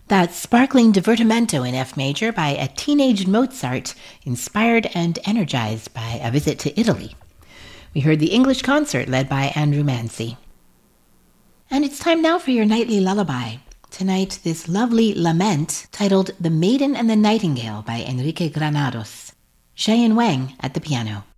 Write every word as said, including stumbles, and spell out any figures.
That sparkling divertimento in F major by a teenage Mozart, inspired and energized by a visit to Italy. We heard the English concert led by Andrew Mancy. And it's time now for your nightly lullaby. Tonight, this lovely lament titled The Maiden and the Nightingale by Enrique Granados. Cheyenne Wang at the piano.